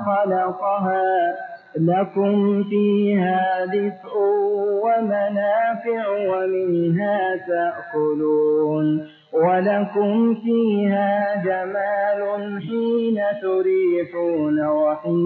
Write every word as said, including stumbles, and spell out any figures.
خلقها لكم فيها دفء ومنافع ومنها تأكلون ولكم فيها جمال حين تريحون وحين